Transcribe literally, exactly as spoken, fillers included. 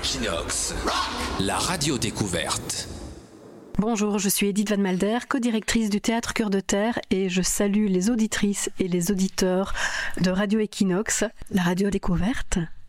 Equinox, la radio découverte. Bonjour, je suis Edith Van Malder, co-directrice du Théâtre Cœur de Terre et je salue les auditrices et les auditeurs de Radio Equinox, la radio découverte.